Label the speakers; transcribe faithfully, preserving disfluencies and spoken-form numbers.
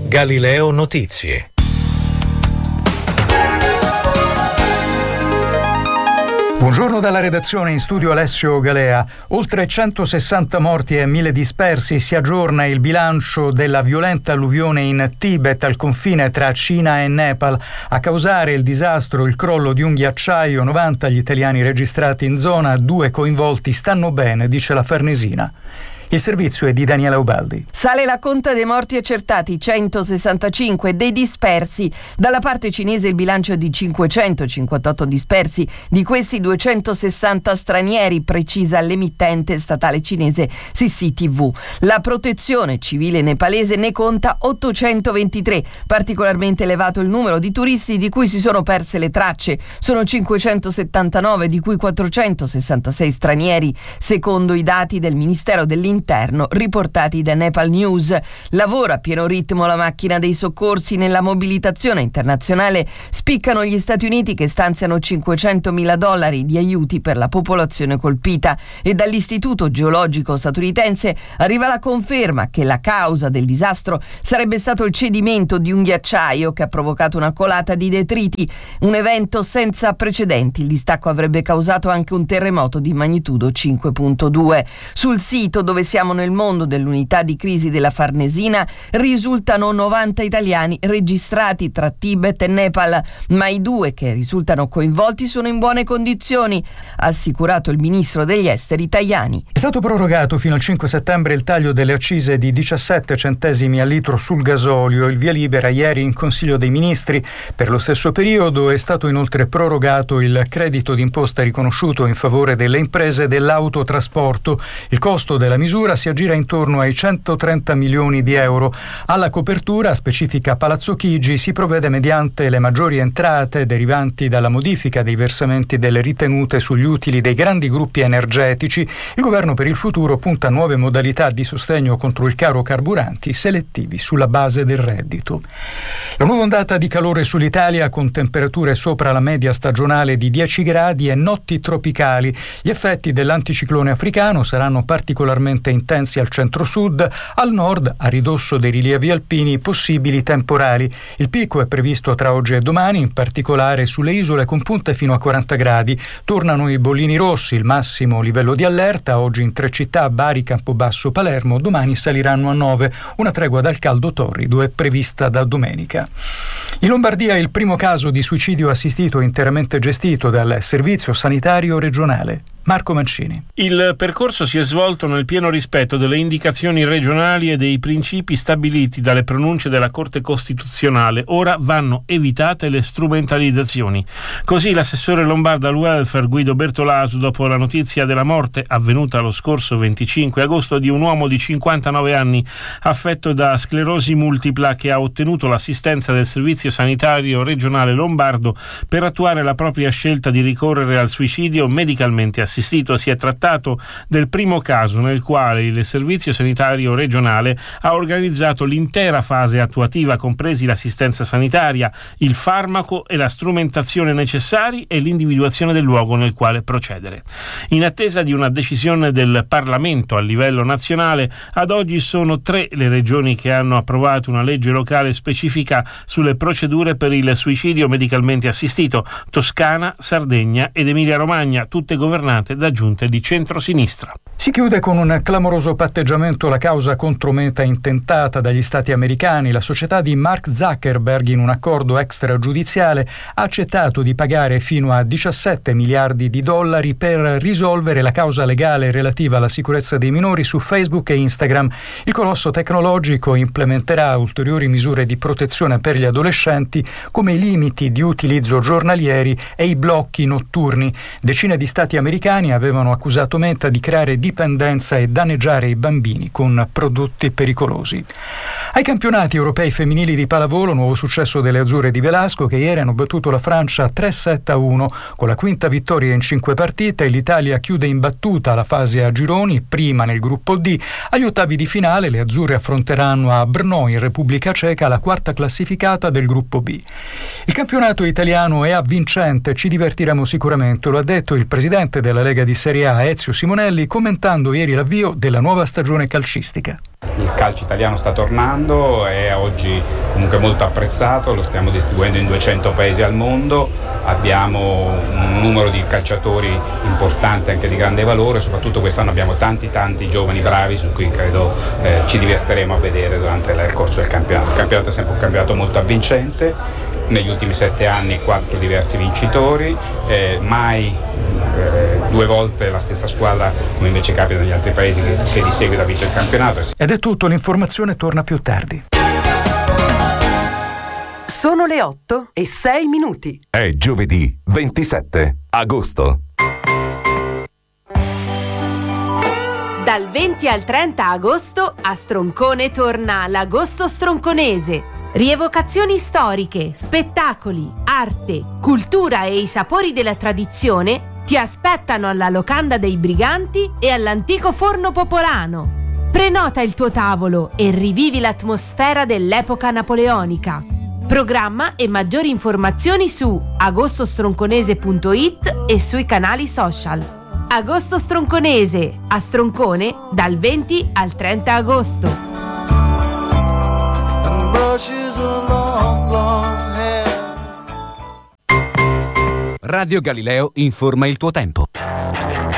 Speaker 1: Galileo Notizie.
Speaker 2: Buongiorno dalla redazione, in studio Alessio Galea. Oltre centosessanta morti e mille dispersi, si aggiorna il bilancio della violenta alluvione in Tibet, al confine tra Cina e Nepal. A causare il disastro il crollo di un ghiacciaio, novanta gli italiani registrati in zona, due coinvolti stanno bene, dice la Farnesina. Il servizio è di Daniela Ubaldi.
Speaker 3: Sale la conta dei morti accertati, centosessantacinque, dei dispersi. Dalla parte cinese il bilancio è di cinquecentocinquantotto dispersi, di questi duecentosessanta stranieri, precisa l'emittente statale cinese C C T V. La protezione civile nepalese ne conta ottocentoventitré, particolarmente elevato il numero di turisti di cui si sono perse le tracce. Sono cinquecentosettantanove, di cui quattrocentosessantasei stranieri, secondo i dati del Ministero dell'Interno interno riportati da Nepal News. Lavora a pieno ritmo la macchina dei soccorsi. Nella mobilitazione internazionale spiccano gli Stati Uniti, che stanziano cinquecentomila dollari di aiuti per la popolazione colpita, e dall'Istituto Geologico statunitense arriva la conferma che la causa del disastro sarebbe stato il cedimento di un ghiacciaio che ha provocato una colata di detriti, un evento senza precedenti. Il distacco avrebbe causato anche un terremoto di magnitudo cinque virgola due. Sul sito dove siamo nel mondo dell'unità di crisi della Farnesina risultano novanta italiani registrati tra Tibet e Nepal, ma i due che risultano coinvolti sono in buone condizioni, ha assicurato il ministro degli esteri Tajani.
Speaker 2: È stato prorogato fino al cinque settembre il taglio delle accise di diciassette centesimi al litro sul gasolio. Il via libera ieri in Consiglio dei Ministri. Per lo stesso periodo è stato inoltre prorogato il credito d'imposta riconosciuto in favore delle imprese dell'autotrasporto. Il costo della misura si aggira intorno ai centotrenta milioni di euro. Alla copertura, specifica Palazzo Chigi, si provvede mediante le maggiori entrate derivanti dalla modifica dei versamenti delle ritenute sugli utili dei grandi gruppi energetici. Il governo per il futuro punta a nuove modalità di sostegno contro il caro carburanti, selettivi sulla base del reddito. La nuova ondata di calore sull'Italia, con temperature sopra la media stagionale di dieci gradi e notti tropicali. Gli effetti dell'anticiclone africano saranno particolarmente intensi al centro-sud, al nord, a ridosso dei rilievi alpini, possibili temporali. Il picco è previsto tra oggi e domani, in particolare sulle isole con punte fino a quaranta gradi. Tornano i bollini rossi, il massimo livello di allerta, oggi in tre città, Bari, Campobasso, Palermo, domani saliranno a nove. Una tregua dal caldo torrido è prevista da domenica. In Lombardia il primo caso di suicidio assistito interamente gestito dal Servizio Sanitario Regionale. Marco Mancini.
Speaker 4: Il percorso si è svolto nel pieno rispetto delle indicazioni regionali e dei principi stabiliti dalle pronunce della Corte Costituzionale. Ora vanno evitate le strumentalizzazioni. Così l'assessore lombardo al welfare Guido Bertolaso, dopo la notizia della morte avvenuta lo scorso venticinque agosto di un uomo di cinquantanove anni affetto da sclerosi multipla, che ha ottenuto l'assistenza del Servizio Sanitario Regionale Lombardo per attuare la propria scelta di ricorrere al suicidio medicalmente assistito. Si è trattato del primo caso nel quale il Servizio Sanitario Regionale ha organizzato l'intera fase attuativa, compresi l'assistenza sanitaria, il farmaco e la strumentazione necessari e l'individuazione del luogo nel quale procedere. In attesa di una decisione del Parlamento a livello nazionale, ad oggi sono tre le regioni che hanno approvato una legge locale specifica sulle procedure per il suicidio medicalmente assistito: Toscana, Sardegna ed Emilia-Romagna, tutte governate da giunte di centrosinistra.
Speaker 2: Si chiude con un clamoroso patteggiamento la causa contro Meta intentata dagli Stati americani. La società di Mark Zuckerberg, in un accordo extragiudiziale, ha accettato di pagare fino a diciassette miliardi di dollari per risolvere la causa legale relativa alla sicurezza dei minori su Facebook e Instagram. Il colosso tecnologico implementerà ulteriori misure di protezione per gli adolescenti, come i limiti di utilizzo giornalieri e i blocchi notturni. Decine di stati americani avevano accusato Meta di creare dipendenza e danneggiare i bambini con prodotti pericolosi. Ai campionati europei femminili di pallavolo, nuovo successo delle azzurre di Velasco, che ieri hanno battuto la Francia tre sette a uno. Con la quinta vittoria in cinque partite, l'Italia chiude imbattuta la fase a gironi, prima nel gruppo D. Agli ottavi di finale le azzurre affronteranno a Brno, in Repubblica Ceca, la quarta classificata del gruppo B. Il campionato italiano è avvincente, ci divertiremo sicuramente, lo ha detto il presidente della Lega di Serie A, Ezio Simonelli, commentando ieri l'avvio della nuova stagione calcistica.
Speaker 5: Il calcio italiano sta tornando, è oggi comunque molto apprezzato, lo stiamo distribuendo in duecento paesi al mondo, abbiamo un numero di calciatori importante, anche di grande valore, soprattutto quest'anno abbiamo tanti tanti giovani bravi su cui credo eh, ci diverteremo a vedere durante il corso del campionato. Il campionato è sempre un campionato molto avvincente, negli ultimi sette anni quattro diversi vincitori, eh, mai eh, due volte la stessa squadra come invece capita negli altri paesi che, che di seguito ha vinto il campionato.
Speaker 2: Ed è tutto, l'informazione torna più tardi.
Speaker 6: Sono le otto e sei minuti.
Speaker 7: È giovedì ventisette agosto.
Speaker 8: Dal venti al trenta agosto a Stroncone torna l'Agosto Stronconese. Rievocazioni storiche, spettacoli, arte, cultura e i sapori della tradizione ti aspettano alla locanda dei Briganti e all'antico forno popolano. Prenota il tuo tavolo e rivivi l'atmosfera dell'epoca napoleonica. Programma e maggiori informazioni su agostostronconese punto it e sui canali social. Agosto Stronconese, a Stroncone, dal venti al trenta agosto.
Speaker 9: Radio Galileo informa il tuo tempo.